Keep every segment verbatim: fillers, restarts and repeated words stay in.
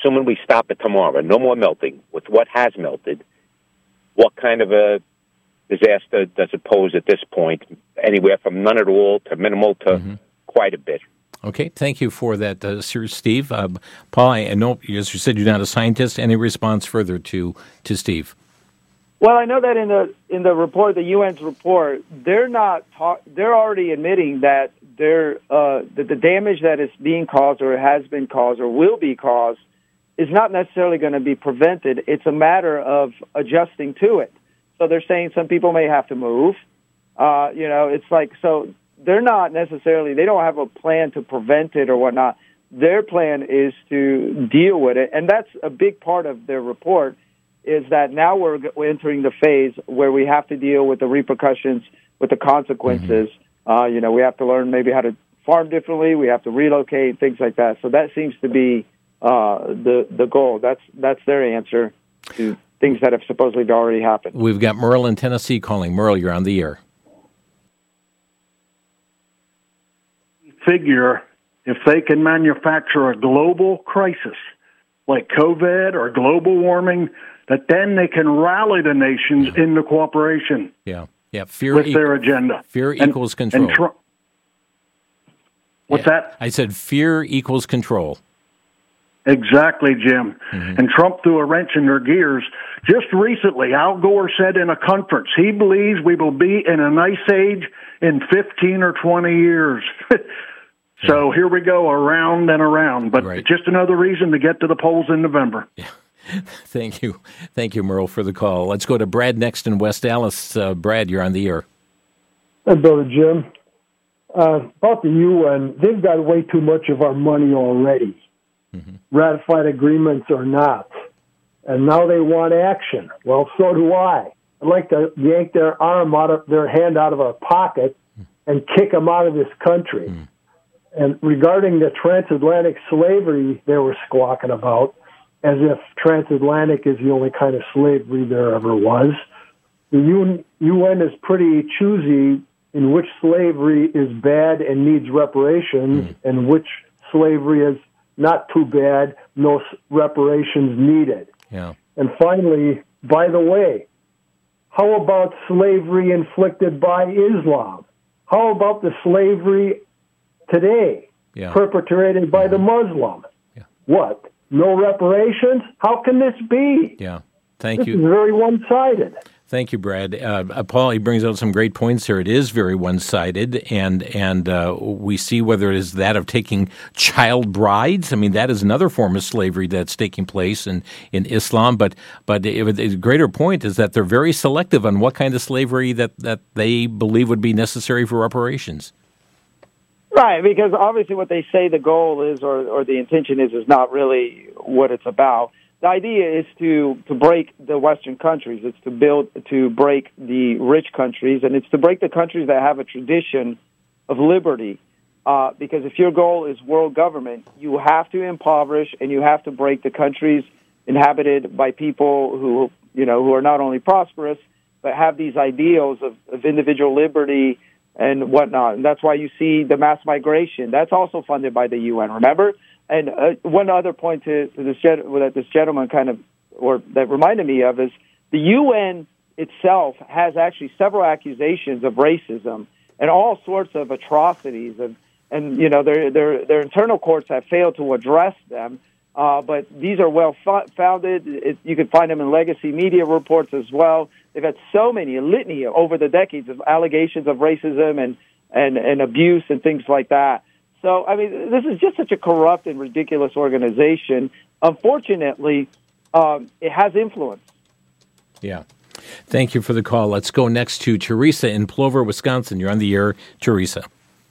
assuming we stop it tomorrow, no more melting, with what has melted, what kind of a disaster does it pose at this point? Anywhere from none at all to minimal to mm-hmm. quite a bit. Okay, thank you for that, uh, Sir Steve. Uh, Paul, I know, as you said, you're not a scientist. Any response further to, to Steve? Well, I know that in the in the report, the U N's report, they're not talk, they're already admitting that they're, uh, that the damage that is being caused or has been caused or will be caused is not necessarily going to be prevented. It's a matter of adjusting to it. So they're saying some people may have to move. Uh, you know, it's like, so they're not necessarily, they don't have a plan to prevent it or whatnot. Their plan is to deal with it. And that's a big part of their report, is that now we're, we're entering the phase where we have to deal with the repercussions, with the consequences. Mm-hmm. Uh, you know, we have to learn maybe how to farm differently. We have to relocate, things like that. So that seems to be uh, the the goal. That's that's their answer to things that have supposedly already happened. We've got Merle in Tennessee calling. Merle, you're on the air. Figure if they can manufacture a global crisis like COVID or global warming, that then they can rally the nations yeah. into cooperation. Yeah, yeah. Fear with e- their agenda. Fear and, equals control. And Trump, what's yeah. that? I said fear equals control. Exactly, Jim. Mm-hmm. And Trump threw a wrench in their gears. Just recently, Al Gore said in a conference, he believes we will be in an ice age in fifteen or twenty years. So yeah. here we go, around and around. But right. just another reason to get to the polls in November. Yeah. Thank you. Thank you, Merle, for the call. Let's go to Brad next in West Dallas. Uh, Brad, you're on the air. Hey, Brother Jim. Uh, about the U N, they've got way too much of our money already, mm-hmm. ratified agreements or not. And now they want action. Well, so do I. I'd like to yank their arm out of their hand out of our pocket and kick them out of this country. Mm. And regarding the transatlantic slavery they were squawking about, as if transatlantic is the only kind of slavery there ever was, the U N is pretty choosy in which slavery is bad and needs reparations, mm. and which slavery is not too bad, no reparations needed. Yeah. And finally, by the way, how about slavery inflicted by Islam? How about the slavery today yeah. perpetrated by the Muslim? Yeah. What? No reparations? How can this be? Yeah. Thank this you. This is very one-sided. Thank you, Brad. Uh, Paul, he brings out some great points here. It is very one-sided, and and uh, we see whether it is that of taking child brides. I mean, that is another form of slavery that's taking place in, in Islam. But but it, the greater point is that they're very selective on what kind of slavery that, that they believe would be necessary for reparations. Right, because obviously what they say the goal is or, or the intention is is not really what it's about. The idea is to, to break the Western countries. It's to build, to break the rich countries, and it's to break the countries that have a tradition of liberty. Uh, because if your goal is world government, you have to impoverish and you have to break the countries inhabited by people who, you know, who are not only prosperous, but have these ideals of, of individual liberty and whatnot. And that's why you see the mass migration. That's also funded by the U N, remember? And uh, one other point to, to this gen- that this gentleman kind of, or that reminded me of, is the U N itself has actually several accusations of racism and all sorts of atrocities, and, and you know their their their internal courts have failed to address them. Uh, but these are well fo- founded. It, you can find them in legacy media reports as well. They've had so many, a litany over the decades of allegations of racism and, and, and abuse and things like that. So, I mean, this is just such a corrupt and ridiculous organization. Unfortunately, um, it has influence. Yeah. Thank you for the call. Let's go next to Teresa in Plover, Wisconsin. You're on the air, Teresa.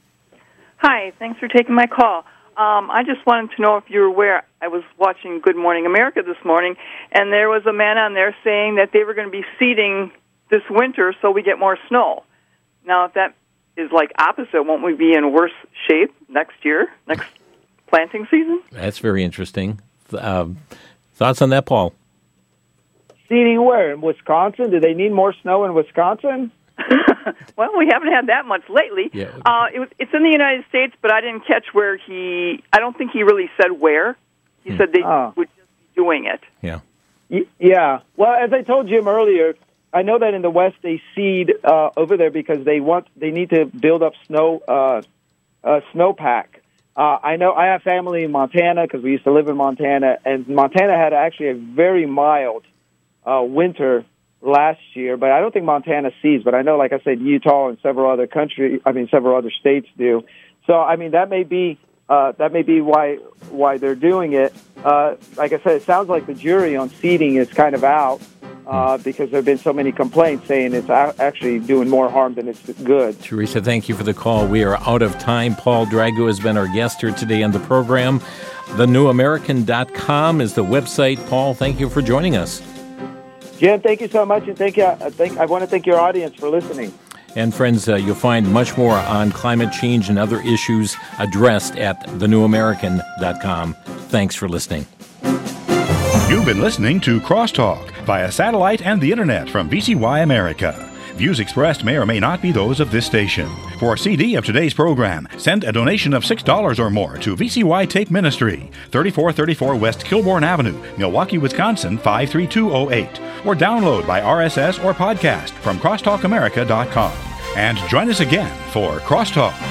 Hi. Thanks for taking my call. Um, I just wanted to know if you were aware. I was watching Good Morning America this morning, and there was a man on there saying that they were going to be seeding this winter so we get more snow. Now, if that is like opposite, won't we be in worse shape next year, next planting season? That's very interesting. Uh, thoughts on that, Paul? Seeding where? In Wisconsin? Do they need more snow in Wisconsin? Well, we haven't had that much lately. Yeah. Uh, it was, it's in the United States, but I didn't catch where he, I don't think he really said where. He hmm. said they oh. would just doing it. Yeah. Y- yeah. Well, as I told Jim earlier, I know that in the West they seed uh, over there because they want they need to build up snow uh, uh, snowpack. Uh, I know I have family in Montana because we used to live in Montana, and Montana had actually a very mild uh, winter last year. But I don't think Montana sees. But I know, like I said, Utah and several other country, I mean, several other states do. So I mean, that may be uh, that may be why why they're doing it. Uh, like I said, it sounds like the jury on seeding is kind of out. Uh, because there have been so many complaints saying it's a- actually doing more harm than it's good. Teresa, thank you for the call. We are out of time. Paul Drago has been our guest here today on the program. the new american dot com is the website. Paul, thank you for joining us. Jim, thank you so much, and thank you. I, think, I want to thank your audience for listening. And friends, uh, you'll find much more on climate change and other issues addressed at the new american dot com. Thanks for listening. You've been listening to Crosstalk via satellite and the internet from V C Y America. Views expressed may or may not be those of this station. For a C D of today's program, send a donation of six dollars or more to V C Y Tape Ministry, thirty-four thirty-four West Kilbourne Avenue, Milwaukee, Wisconsin, five three two oh eight. Or download by R S S or podcast from crosstalk america dot com. And join us again for Crosstalk.